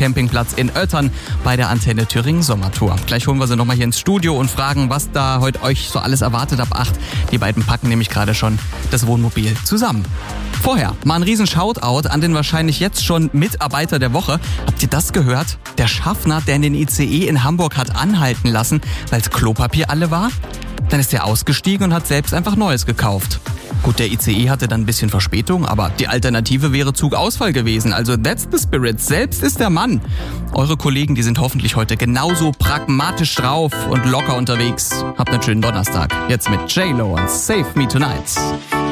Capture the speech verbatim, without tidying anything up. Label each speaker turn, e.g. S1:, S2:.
S1: Campingplatz in Oettern bei der Antenne Thüringen Sommertour. Gleich holen wir sie nochmal hier ins Studio und fragen, was da heute euch so alles erwartet ab acht. Die beiden packen nämlich gerade schon das Wohnmobil zusammen. Vorher mal ein riesen Shoutout an den wahrscheinlich jetzt schon Mitarbeiter der Woche. Habt ihr das gehört? Der Schaffner, der in den I C E in Hamburg hat anhalten lassen, weil das Klopapier alle war? Dann ist er ausgestiegen und hat selbst einfach Neues gekauft. Gut, der I C E hatte dann ein bisschen Verspätung, aber die Alternative wäre Zugausfall gewesen. Also that's the spirit. Selbst ist der Mann. Eure Kollegen, die sind hoffentlich heute genauso pragmatisch drauf und locker unterwegs. Habt einen schönen Donnerstag. Jetzt mit J-Lo und Save Me Tonight.